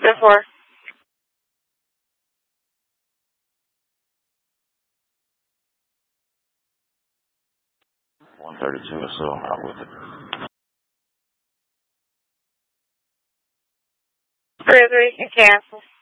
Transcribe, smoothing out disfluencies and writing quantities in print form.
10-4. 132, so I'm with it. 303, you cancel.